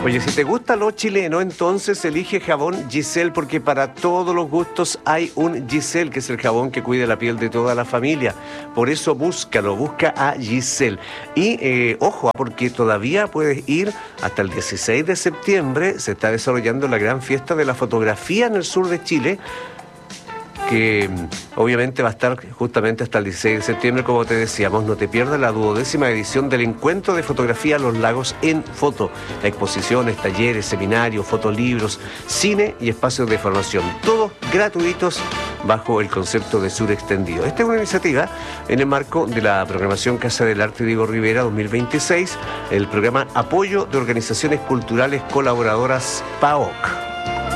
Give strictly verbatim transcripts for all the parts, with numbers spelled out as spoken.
Oye, si te gusta lo chileno, entonces elige jabón Giselle, porque para todos los gustos hay un Giselle, que es el jabón que cuida la piel de toda la familia. Por eso búscalo, busca a Giselle. Y eh, ojo, porque todavía puedes ir hasta el dieciséis de septiembre, se está desarrollando la gran fiesta de la fotografía en el sur de Chile, que obviamente va a estar justamente hasta el dieciséis de septiembre, como te decíamos. No te pierdas la duodécima edición del Encuentro de Fotografía Los Lagos en Foto. Exposiciones, talleres, seminarios, fotolibros, cine y espacios de formación, todos gratuitos bajo el concepto de Sur Extendido. Esta es una iniciativa en el marco de la programación Casa del Arte Diego Rivera dos mil veintiséis, el programa Apoyo de Organizaciones Culturales Colaboradoras P A O C.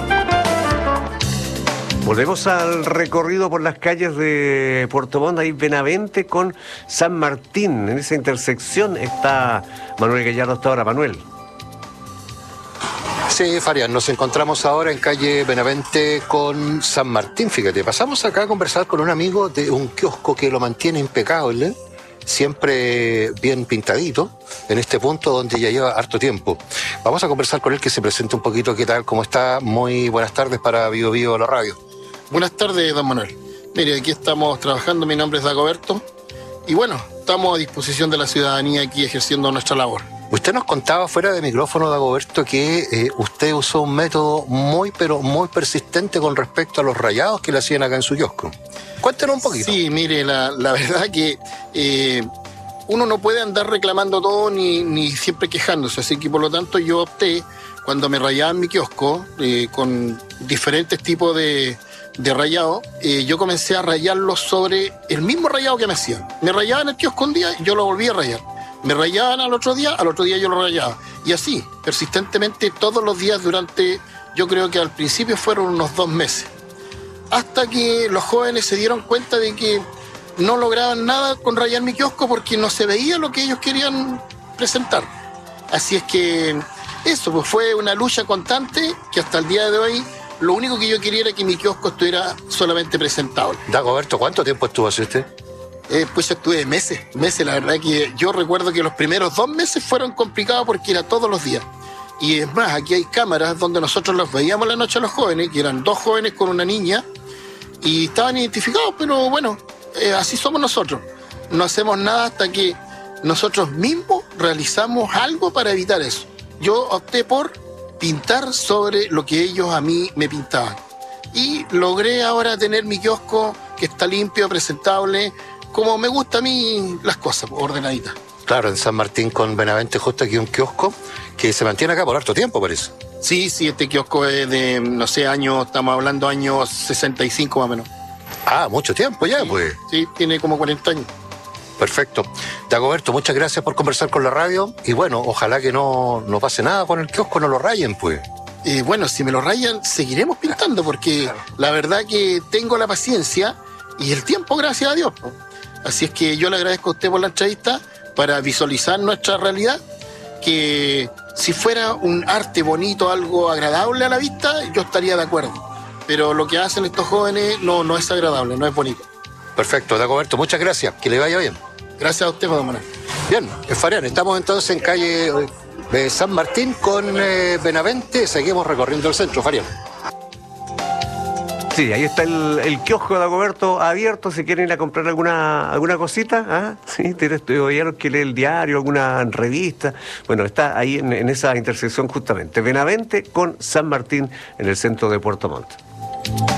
Volvemos al recorrido por las calles de Puerto Montt, ahí Benavente con San Martín. En esa intersección está Manuel Gallardo hasta ahora. Manuel. Sí, Farian, nos encontramos ahora en calle Benavente con San Martín. Fíjate, pasamos acá a conversar con un amigo de un kiosco que lo mantiene impecable, siempre bien pintadito, en este punto donde ya lleva harto tiempo. Vamos a conversar con él, que se presente un poquito. ¿Qué tal? ¿Cómo está? Muy buenas tardes para Bio Bio la radio. Buenas tardes, don Manuel. Mire, aquí estamos trabajando, mi nombre es Dagoberto, y bueno, estamos a disposición de la ciudadanía aquí ejerciendo nuestra labor. Usted nos contaba fuera de micrófono, Dagoberto, que eh, usted usó un método muy, pero muy persistente con respecto a los rayados que le hacían acá en su kiosco. Cuéntenos un poquito. Sí, mire, la, la verdad que eh, uno no puede andar reclamando todo ni, ni siempre quejándose, así que por lo tanto yo opté, cuando me rayaban mi kiosco, eh, con diferentes tipos de... de rayado, eh, yo comencé a rayarlos sobre el mismo rayado que me hacían. Me rayaban el kiosco un día, yo lo volví a rayar. Me rayaban al otro día, al otro día yo lo rayaba. Y así, persistentemente, todos los días durante, yo creo que al principio fueron unos dos meses. Hasta que los jóvenes se dieron cuenta de que no lograban nada con rayar mi kiosco porque no se veía lo que ellos querían presentar. Así es que eso pues fue una lucha constante que hasta el día de hoy lo único que yo quería era que mi kiosco estuviera solamente presentable. Dagoberto, ¿cuánto tiempo estuvo así usted? Eh, pues estuve meses, meses, la verdad que yo recuerdo que los primeros dos meses fueron complicados porque era todos los días. Y es más, aquí hay cámaras donde nosotros los veíamos la noche a los jóvenes, que eran dos jóvenes con una niña, y estaban identificados, pero bueno, eh, así somos nosotros. No hacemos nada hasta que nosotros mismos realizamos algo para evitar eso. Yo opté por pintar sobre lo que ellos a mí me pintaban. Y logré ahora tener mi kiosco que está limpio, presentable, como me gusta a mí las cosas, ordenaditas. Claro, en San Martín con Benavente, justo aquí un kiosco que se mantiene acá por harto tiempo, parece. Sí, sí, este kiosco es de, no sé, años, estamos hablando años sesenta y cinco más o menos. Ah, mucho tiempo ya, sí, pues. Sí, tiene como cuarenta años. Perfecto. Dagoberto, muchas gracias por conversar con la radio. Y bueno, ojalá que no, no pase nada con el kiosco, no lo rayen, pues. Eh, bueno, si me lo rayan, seguiremos pintando, porque claro, la verdad que tengo la paciencia y el tiempo, gracias a Dios. Así es que yo le agradezco a usted por la entrevista para visualizar nuestra realidad, que si fuera un arte bonito, algo agradable a la vista, yo estaría de acuerdo. Pero lo que hacen estos jóvenes no, no es agradable, no es bonito. Perfecto, Dagoberto, muchas gracias. Que le vaya bien. Gracias a usted, don Manuel. Bien, Farian, estamos entonces en calle de San Martín con eh, Benavente. Seguimos recorriendo el centro, Farian. Sí, ahí está el, el kiosco de Dagoberto abierto, si quieren ir a comprar alguna alguna cosita. ¿Ah? Sí, tienes que leer el diario, alguna revista. Bueno, está ahí en, en esa intersección justamente. Benavente con San Martín en el centro de Puerto Montt.